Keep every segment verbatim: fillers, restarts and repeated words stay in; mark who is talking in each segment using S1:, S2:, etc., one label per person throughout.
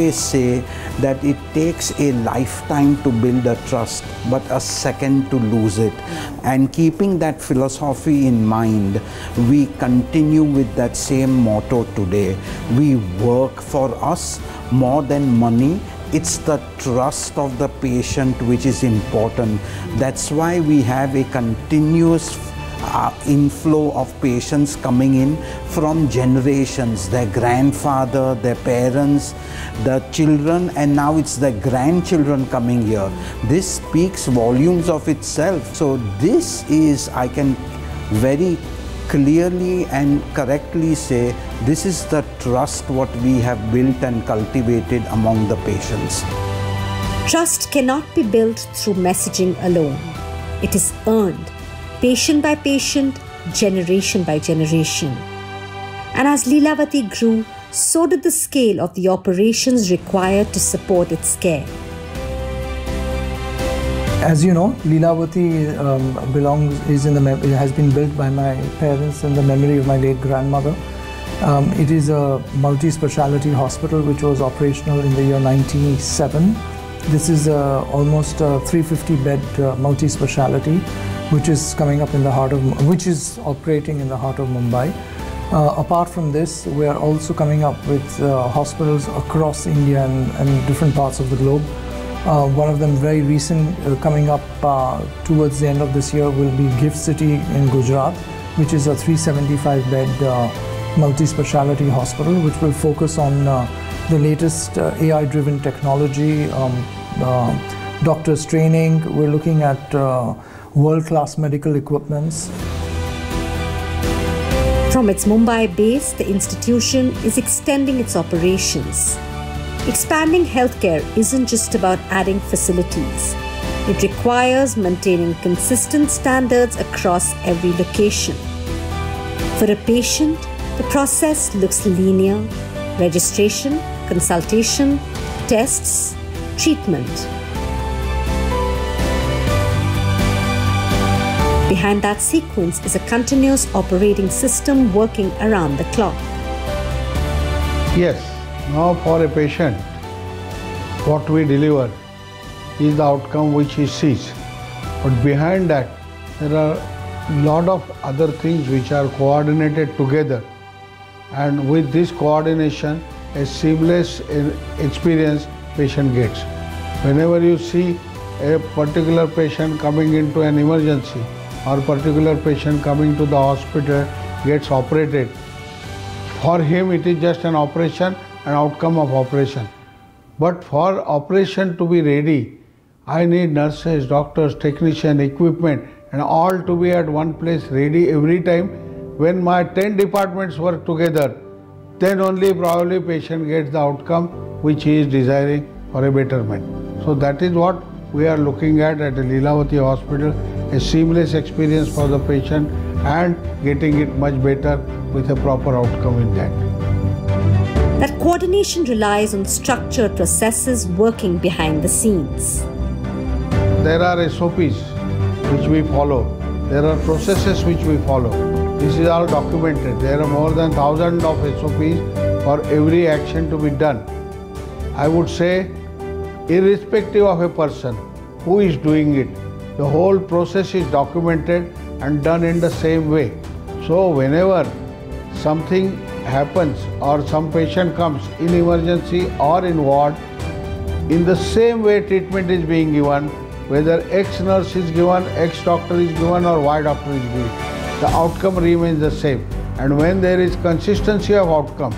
S1: They say that it takes a lifetime to build a trust, but a second to lose it. And keeping that philosophy in mind, we continue with that same motto today. We work for us more than money. It's the trust of the patient which is important. That's why we have a continuous uh, inflow of patients coming in from generations, their grandfather, their parents, the children, and now it's the grandchildren coming here. This speaks volumes of itself. So this is, I can very clearly and correctly say, this is the trust what we have built and cultivated among the patients.
S2: Trust cannot be built through messaging alone. It is earned, patient by patient, generation by generation. And as Leelavati grew, so did the scale of the operations required to support its care.
S3: As you know, Leelavati um, belongs is in the it has been built by my parents in the memory of my late grandmother. Um, it is a multi-speciality hospital which was operational in the year nineteen eighty-seven. This is uh, almost a three hundred fifty bed uh, multi-speciality, which is coming up in the heart of which is operating in the heart of Mumbai. Uh, apart from this, we are also coming up with uh, hospitals across India and, and different parts of the globe. Uh, one of them very recent, uh, coming up uh, towards the end of this year, will be GIFT City in Gujarat, which is a three hundred seventy-five bed uh, multi-speciality hospital, which will focus on uh, the latest uh, A I-driven technology, um, uh, doctors training. We're looking at uh, world-class medical equipments.
S2: From its Mumbai base, the institution is extending its operations. Expanding healthcare isn't just about adding facilities. It requires maintaining consistent standards across every location. For a patient, the process looks linear: registration, consultation, tests, treatment. Behind that sequence is a continuous operating system working around the clock.
S4: Yes. Now for a patient, what we deliver is the outcome which he sees. But behind that, there are a lot of other things which are coordinated together. And with this coordination, a seamless experience patient gets. Whenever you see a particular patient coming into an emergency or particular patient coming to the hospital gets operated, for him it is just an operation, an outcome of operation. But for operation to be ready, I need nurses, doctors, technicians, equipment, and all to be at one place ready every time. When my ten departments work together, then only probably patient gets the outcome which he is desiring for a betterment. So that is what we are looking at at the Leelavati Hospital, a seamless experience for the patient and getting it much better with a proper outcome in that.
S2: That coordination relies on structured processes working behind the scenes.
S4: There are S O Ps which we follow. There are processes which we follow. This is all documented. There are more than thousands of S O Ps for every action to be done. I would say, irrespective of a person who is doing it, the whole process is documented and done in the same way. So whenever something happens or some patient comes in emergency or in ward, in the same way treatment is being given, whether X nurse is given, X doctor is given or Y doctor is given, the outcome remains the same. And when there is consistency of outcome,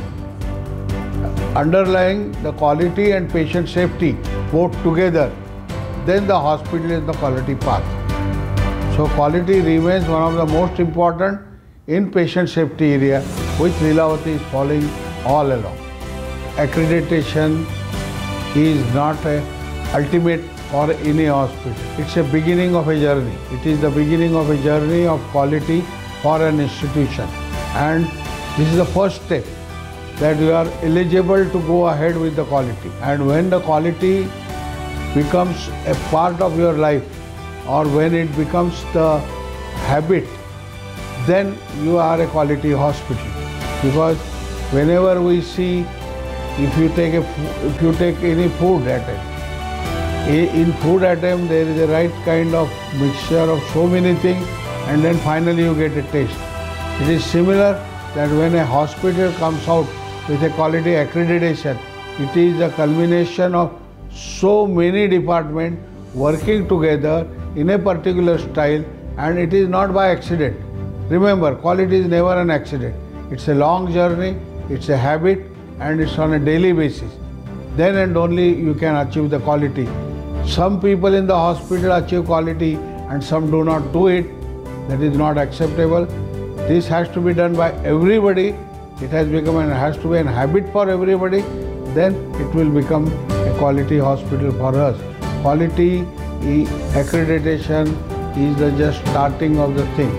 S4: underlying the quality and patient safety both together, then the hospital is the quality path. So quality remains one of the most important in patient safety area, which Leelavati is following all along. Accreditation is not an ultimate for any hospital. It's a beginning of a journey. It is the beginning of a journey of quality for an institution. And this is the first step, that you are eligible to go ahead with the quality. And when the quality becomes a part of your life, or when it becomes the habit, then you are a quality hospital. Because whenever we see if you take a, if you take any food item, in food item there is a right kind of mixture of so many things, and then finally you get a taste. It is similar that when a hospital comes out with a quality accreditation, it is a culmination of so many departments working together in a particular style, and it is not by accident. Remember, quality is never an accident. It's a long journey, it's a habit, and it's on a daily basis. Then and only you can achieve the quality. Some people in the hospital achieve quality and some do not do it. That is not acceptable. This has to be done by everybody. It has become and has to be a habit for everybody. Then it will become a quality hospital for us. Quality accreditation is the just starting of the thing.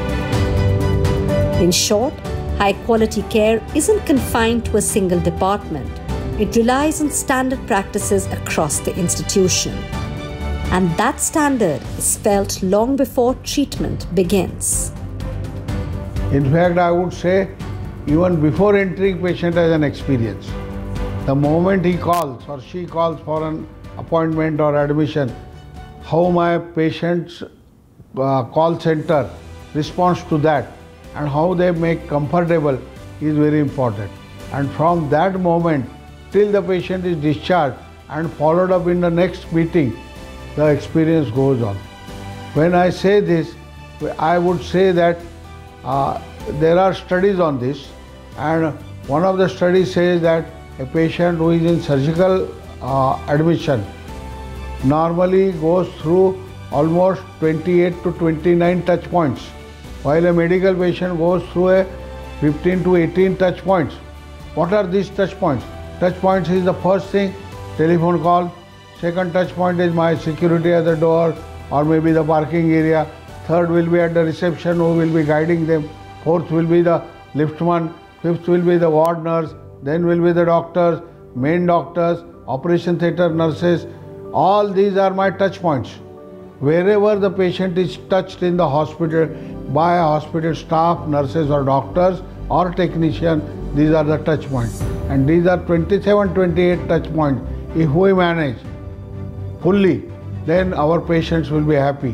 S2: In short, high-quality care isn't confined to a single department. It relies on standard practices across the institution. And that standard is felt long before treatment begins.
S4: In fact, I would say even before entering, patient has an experience. The moment he calls or she calls for an appointment or admission, how my patient's uh, call center responds to that and how they make comfortable is very important. And from that moment till the patient is discharged and followed up in the next meeting, the experience goes on. When I say this, I would say that uh, there are studies on this, and one of the studies says that a patient who is in surgical uh, admission normally goes through almost twenty-eight to twenty-nine touch points, while a medical patient goes through a fifteen to eighteen touch points. What are these touch points? Touch points is the first thing, telephone call. Second touch point is my security at the door or maybe the parking area. Third will be at the reception who will be guiding them. Fourth will be the liftman. Fifth will be the ward nurse. Then will be the doctors, main doctors, operation theatre nurses. All these are my touch points. Wherever the patient is touched in the hospital by a hospital staff, nurses or doctors or technician, these are the touch points. And these are twenty-seven, twenty-eight touch points. If we manage fully, then our patients will be happy.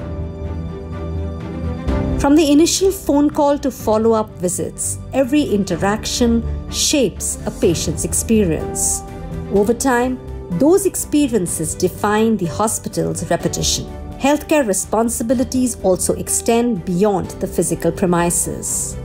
S2: From the initial phone call to follow-up visits, every interaction shapes a patient's experience. Over time, those experiences define the hospital's reputation. Healthcare responsibilities also extend beyond the physical premises.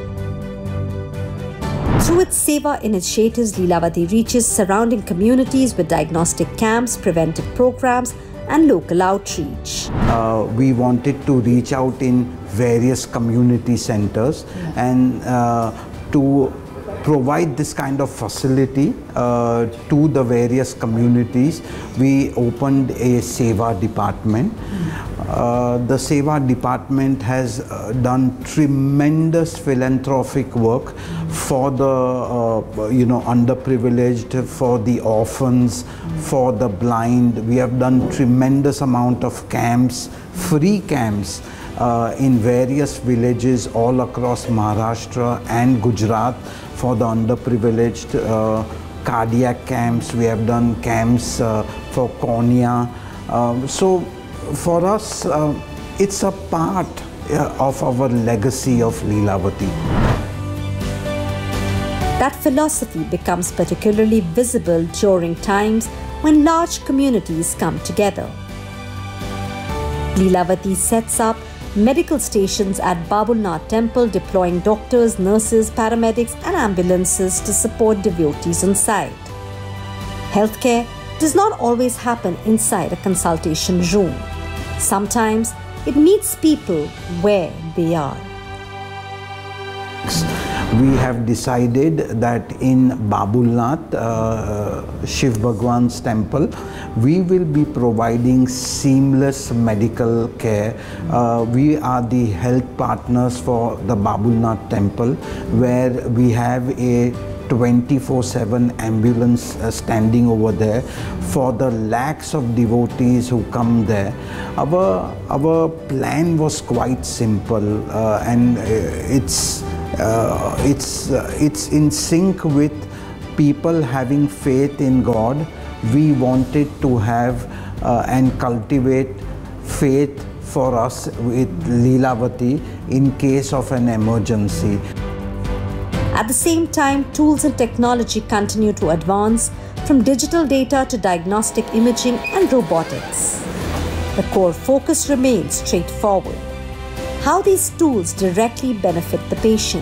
S2: Through its Seva initiatives, Lilavati reaches surrounding communities with diagnostic camps, preventive programs, and local outreach.
S1: Uh, we wanted to reach out in various community centers and uh, to provide this kind of facility uh, to the various communities. We opened a Seva department. Uh, the Seva department has uh, done tremendous philanthropic work for the uh, you know underprivileged, for the orphans, for the blind. We have done tremendous amount of camps, free camps uh, in various villages all across Maharashtra and Gujarat for the underprivileged. Uh, cardiac camps, we have done camps uh, for cornea. Uh, so for us, uh, it's a part uh, of our legacy of Lilavati.
S2: That philosophy becomes particularly visible during times when large communities come together. Lilavati sets up medical stations at Babulnath Temple, deploying doctors, nurses, paramedics and ambulances to support devotees on site. Healthcare does not always happen inside a consultation room. Sometimes it meets people where they are.
S1: We have decided that in Babulnath, uh, Shiv Bhagwan's temple, we will be providing seamless medical care. Uh, we are the health partners for the Babulnath temple, where we have a twenty-four seven ambulance uh, standing over there for the lakhs of devotees who come there. Our, our plan was quite simple uh, and uh, it's, uh, it's, uh, it's in sync with people having faith in God, we wanted to have uh, and cultivate faith for us with Leelavati in case of an emergency.
S2: At the same time, tools and technology continue to advance, from digital data to diagnostic imaging and robotics. The core focus remains straightforward: how these tools directly benefit the patient.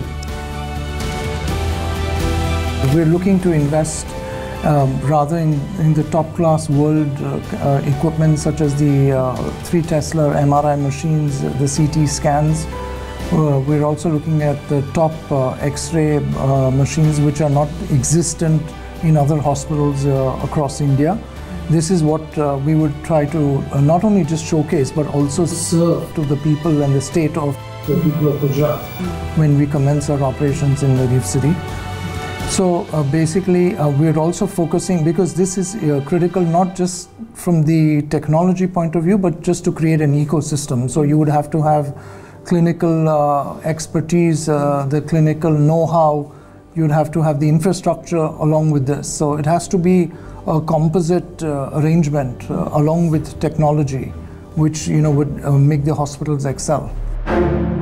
S3: We're looking to invest um, rather in, in the top-class world uh, uh, equipment such as the uh, three Tesla M R I machines, the C T scans. Uh, we're also looking at the top uh, X-ray uh, machines which are not existent in other hospitals uh, across India. This is what uh, we would try to uh, not only just showcase but also serve to the people and the state of the people of Gujarat when we commence our operations in the GIFT City. So uh, basically uh, we're also focusing, because this is uh, critical not just from the technology point of view but just to create an ecosystem. So you would have to have clinical uh, expertise, uh, the clinical know-how, you'd have to have the infrastructure along with this. So it has to be a composite uh, arrangement uh, along with technology, which you know would uh, make the hospitals excel.